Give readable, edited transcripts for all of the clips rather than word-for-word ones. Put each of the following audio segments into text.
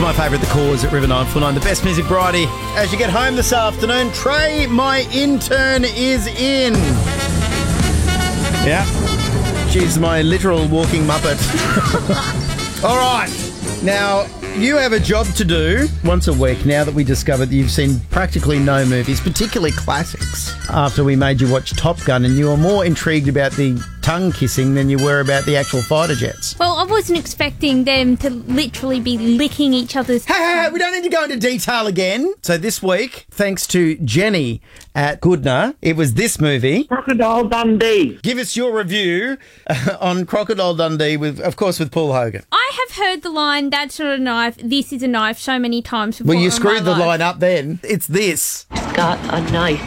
my favourite, The Cause at River 949. The best music variety. As you get home this afternoon, Trey, my intern, is in. Yeah. She's my literal walking Muppet. All right. Now, you have a job to do once a week now that we discovered that you've seen practically no movies, particularly classics, after we made you watch Top Gun, and you were more intrigued about the tongue kissing than you were about the actual fighter jets. Well, I wasn't expecting them to literally be licking each other's... Hey, we don't need to go into detail again. So this week, thanks to Jenny at Goodna, it was this movie. Crocodile Dundee. Give us your review on Crocodile Dundee, of course, with Paul Hogan. I have heard the line, "That's not a knife, this is a knife," so many times before. Well, you screwed the line up then. It's this. Got a knife.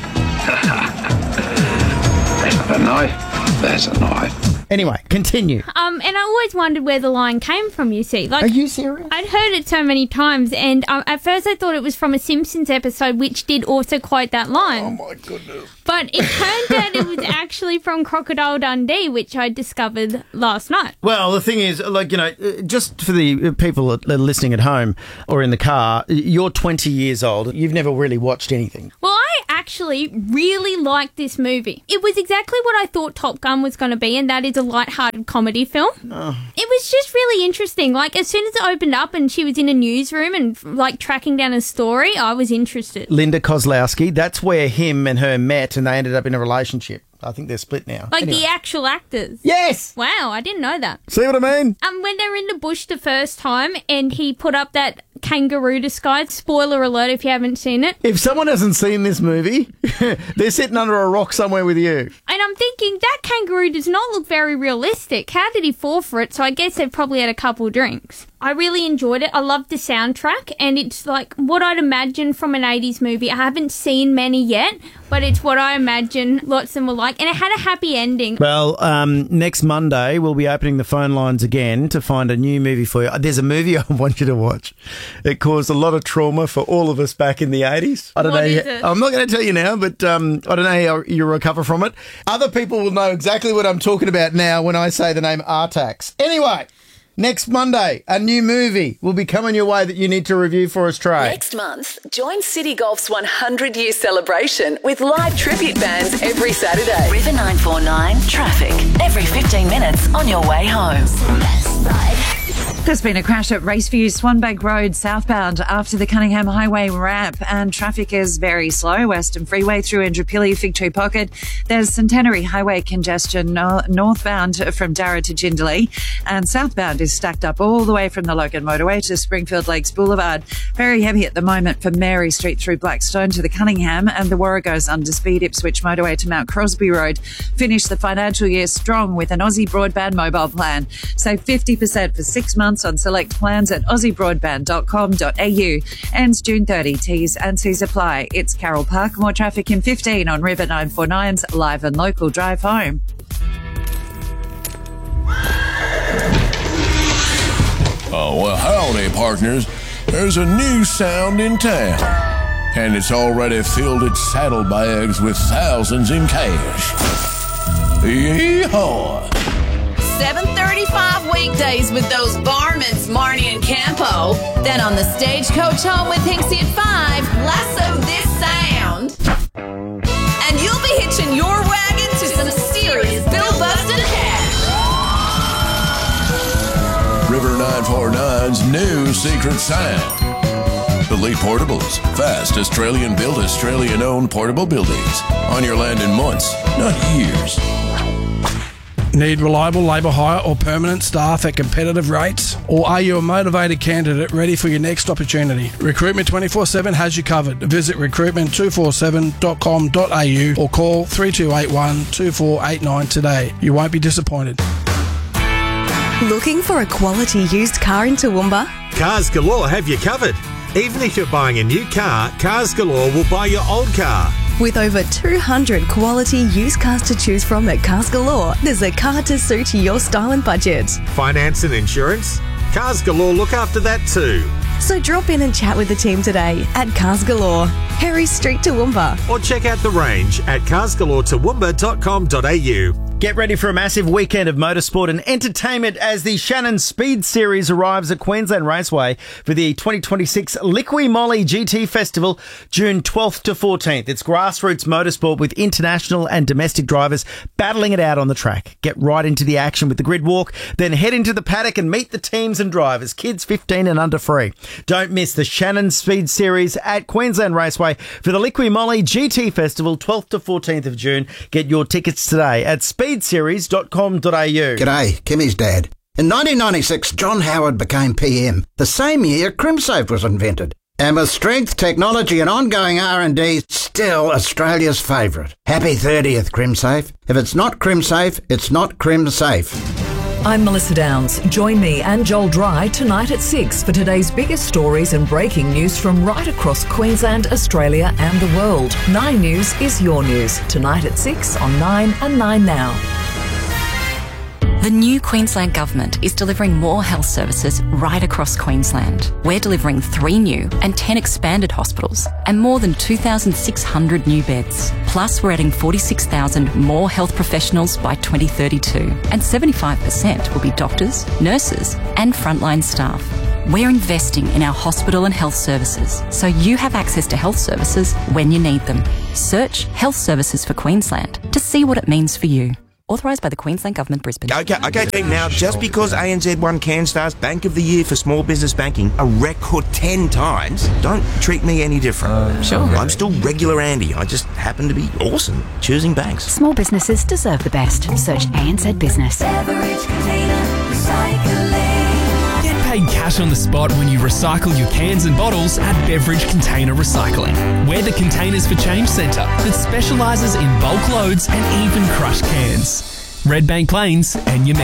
That's not a knife. That's a knife. Anyway, continue. And I always wondered where the line came from, you see. Like, are you serious? I'd heard it so many times, and at first I thought it was from a Simpsons episode, which did also quote that line. Oh, my goodness. But it turned out it was actually from Crocodile Dundee, which I discovered last night. Well, the thing is, like, you know, just for the people that are listening at home or in the car, you're 20 years old. You've never really watched anything. Well, I actually really liked this movie. It was exactly what I thought Top Gun was going to be, and that is a light-hearted comedy film. Oh. It was just really interesting. Like, as soon as it opened up and she was in a newsroom and, like, tracking down a story, I was interested. Linda Kozlowski, that's where him and her met and they ended up in a relationship. I think they're split now. Like, anyway. the actual actors? Yes! Wow, I didn't know that. See what I mean? When they were in the bush the first time and he put up that kangaroo disguise, spoiler alert if you haven't seen it. If someone hasn't seen this movie, they're sitting under a rock somewhere with you. And I'm thinking, that kangaroo does not look very realistic. How did he fall for it? So I guess they've probably had a couple drinks. I really enjoyed it. I loved the soundtrack, and it's like what I'd imagine from an 80s movie. I haven't seen many yet, but it's what I imagine lots of them were like. And it had a happy ending. Well, next Monday, we'll be opening the phone lines again to find a new movie for you. There's a movie I want you to watch. It caused a lot of trauma for all of us back in the 80s. I don't What know. is it? I'm not going to tell you now, but I don't know how you recover from it. Other people will know exactly what I'm talking about now when I say the name Artax. Anyway, next Monday, a new movie will be coming your way that you need to review for us, Trey. Next month, join City Golf's 100-year celebration with live tribute bands every Saturday. River 949 traffic every 15 minutes on your way home. There's been a crash at Raceview Swanbank Road southbound after the Cunningham Highway ramp, and traffic is very slow. Western Freeway through Indooroopilly, Fig Tree Pocket. There's Centenary Highway congestion northbound from Darra to Jindalee, and southbound is stacked up all the way from the Logan Motorway to Springfield Lakes Boulevard. Very heavy at the moment from Mary Street through Blackstone to the Cunningham, and the Warrego's under speed Ipswich Motorway to Mount Crosby Road. Finish the financial year strong with an Aussie Broadband mobile plan. Save 50% for 6 months on select plans at aussiebroadband.com.au. Ends June 30. T's and C's apply. It's Carroll Park. More traffic in 15 on River 949's live and local drive home. Oh, well, howdy, partners. There's a new sound in town, and it's already filled its saddlebags with thousands in cash. Yeehaw! 7:35 weekdays with those varmints, Marnie and Campo. Then on the stagecoach home with Hinksy at 5, lasso this sound. And you'll be hitching your wagon to some serious bill-busting cash. River 949's new secret sound. Elite Portables. Fast, Australian-built, Australian-owned portable buildings. On your land in months, not years. Need reliable labour hire or permanent staff at competitive rates? Or are you a motivated candidate ready for your next opportunity? Recruitment 24/7 has you covered. Visit recruitment247.com.au or call 3281 2489 today. You won't be disappointed. Looking for a quality used car in Toowoomba? Cars Galore have you covered. Even if you're buying a new car, Cars Galore will buy your old car. With over 200 quality used cars to choose from at Cars Galore, there's a car to suit your style and budget. Finance and insurance? Cars Galore look after that too. So drop in and chat with the team today at Cars Galore, Harry Street, Toowoomba. Or check out the range at carsgaloretoowoomba.com.au. Get ready for a massive weekend of motorsport and entertainment as the Shannon Speed Series arrives at Queensland Raceway for the 2026 Liqui Moly GT Festival, June 12th to 14th. It's grassroots motorsport with international and domestic drivers battling it out on the track. Get right into the action with the grid walk, then head into the paddock and meet the teams and drivers. Kids 15 and under free. Don't miss the Shannon Speed Series at Queensland Raceway for the Liqui Moly GT Festival, 12th to 14th of June. Get your tickets today at speedseries.com.au. G'day, Kimmy's dad. In 1996, John Howard became PM. The same year, CrimSafe was invented. And with strength, technology and ongoing R&D, still Australia's favourite. Happy 30th, CrimSafe. If it's not CrimSafe, it's not CrimSafe. I'm Melissa Downs. Join me and Joel Dry tonight at 6 for today's biggest stories and breaking news from right across Queensland, Australia and the world. 9 News is your news. Tonight at 6 on 9 and 9 Now. The new Queensland Government is delivering more health services right across Queensland. We're delivering 3 new and 10 expanded hospitals and more than 2,600 new beds. Plus, we're adding 46,000 more health professionals by 2032, and 75% will be doctors, nurses and frontline staff. We're investing in our hospital and health services so you have access to health services when you need them. Search Health Services for Queensland to see what it means for you. Authorised by the Queensland Government, Brisbane. Okay, team. Now, just because ANZ won CanStar's Bank of the Year for small business banking a record 10 times, don't treat me any different. Sure. I'm still regular Andy. I just happen to be awesome choosing banks. Small businesses deserve the best. Search ANZ Business. Get paid cash on the spot when you recycle your cans and bottles at Beverage Container Recycling. We're the Containers for Change Centre that specialises in bulk loads and even crushed cans. Red Bank Plains and your